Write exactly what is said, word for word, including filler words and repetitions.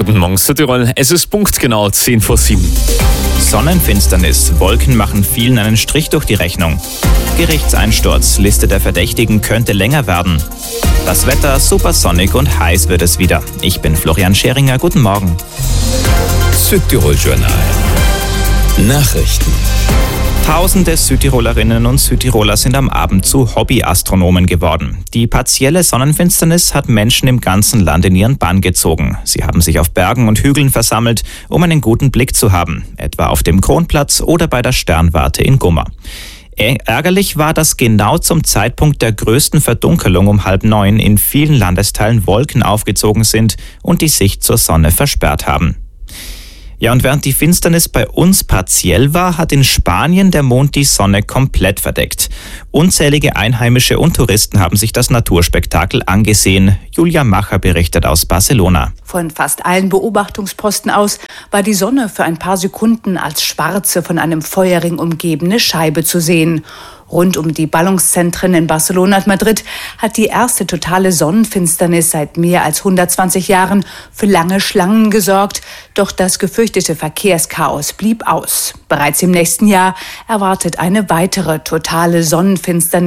Guten Morgen, Südtirol. Es ist punktgenau zehn vor sieben. Sonnenfinsternis. Wolken machen vielen einen Strich durch die Rechnung. Gerichtseinsturz. Liste der Verdächtigen könnte länger werden. Das Wetter supersonnig und heiß wird es wieder. Ich bin Florian Scheringer. Guten Morgen. Südtirol-Journal. Nachrichten. Tausende Südtirolerinnen und Südtiroler sind am Abend zu Hobbyastronomen geworden. Die partielle Sonnenfinsternis hat Menschen im ganzen Land in ihren Bann gezogen. Sie haben sich auf Bergen und Hügeln versammelt, um einen guten Blick zu haben, etwa auf dem Kronplatz oder bei der Sternwarte in Gummer. Ärgerlich war, dass genau zum Zeitpunkt der größten Verdunkelung um halb neun in vielen Landesteilen Wolken aufgezogen sind und die Sicht zur Sonne versperrt haben. Ja, und während die Finsternis bei uns partiell war, hat in Spanien der Mond die Sonne komplett verdeckt. Unzählige Einheimische und Touristen haben sich das Naturspektakel angesehen. Julia Macher berichtet aus Barcelona. Von fast allen Beobachtungsposten aus war die Sonne für ein paar Sekunden als schwarze, von einem Feuerring umgebene Scheibe zu sehen. Rund um die Ballungszentren in Barcelona und Madrid hat die erste totale Sonnenfinsternis seit mehr als hundertzwanzig Jahren für lange Schlangen gesorgt. Doch das gefürchtete Verkehrschaos blieb aus. Bereits im nächsten Jahr erwartet eine weitere totale Sonnenfinsternis